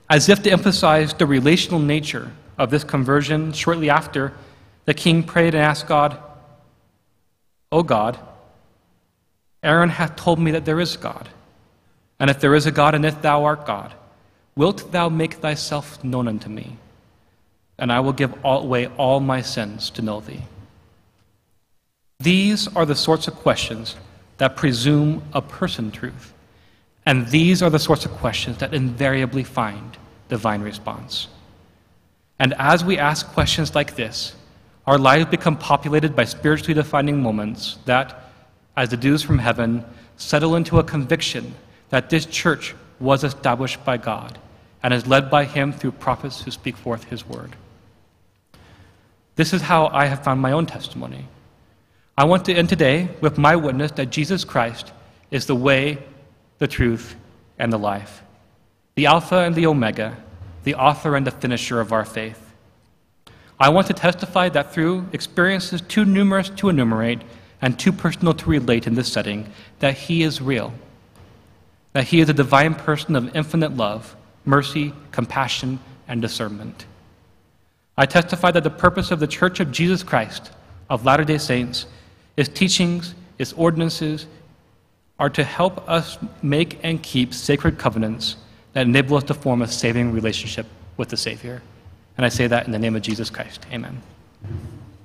As if to emphasize the relational nature of this conversion, shortly after, the king prayed and asked God, "O God, Aaron hath told me that there is a God. And if there is a God, and if thou art God, wilt thou make thyself known unto me? And I will give away all my sins to know thee." These are the sorts of questions that presume a person truth. And these are the sorts of questions that invariably find divine response. And as we ask questions like this, our lives become populated by spiritually defining moments that, as the dews from heaven, settle into a conviction that this church was established by God and is led by him through prophets who speak forth his word. This is how I have found my own testimony. I want to end today with my witness that Jesus Christ is the way, the truth, and the life, the Alpha and the Omega, the author and the finisher of our faith. I want to testify that through experiences too numerous to enumerate and too personal to relate in this setting, that he is real, that he is a divine person of infinite love, mercy, compassion, and discernment. I testify that the purpose of the Church of Jesus Christ of Latter-day Saints, its teachings, its ordinances, are to help us make and keep sacred covenants that enable us to form a saving relationship with the Savior. And I say that in the name of Jesus Christ. Amen.